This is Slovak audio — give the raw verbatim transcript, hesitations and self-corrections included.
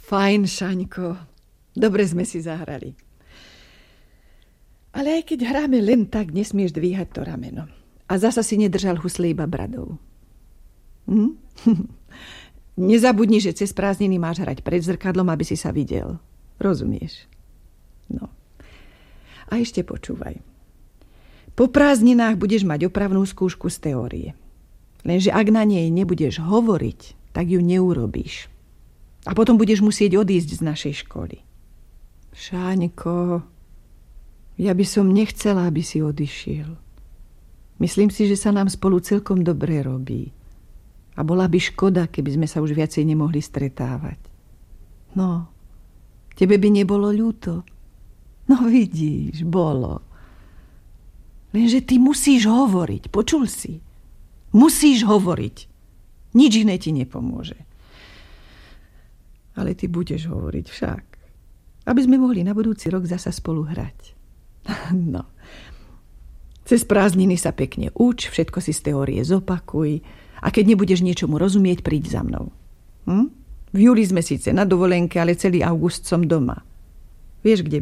Fajn, Šaňko. Dobre sme si zahrali. Ale aj keď hráme len tak, nesmieš dvíhať to rameno. A zasa si nedržal husle iba bradou. Hm? Nezabudni, že cez prázdniny máš hrať pred zrkadlom, aby si sa videl. Rozumieš? No. A ešte počúvaj. Po prázdninách budeš mať opravnú skúšku z teórie. Lenže ak na nej nebudeš hovoriť, tak ju neurobíš. A potom budeš musieť odísť z našej školy. Šáňko, ja by som nechcela, aby si odišiel. Myslím si, že sa nám spolu celkom dobre robí. A bola by škoda, keby sme sa už viacej nemohli stretávať. No, tebe by nebolo ľúto? No vidíš, bolo. Lenže ty musíš hovoriť, počul si? Musíš hovoriť. Nič iné ti nepomôže. Ale ty budeš hovoriť však. Aby sme mohli na budúci rok zasa spolu hrať. No. Cez prázdniny sa pekne uč, všetko si z teórie zopakuj a keď nebudeš niečomu rozumieť, príď za mnou. Hm? V júli sme síce na dovolenke, ale celý august som doma. Vieš, kde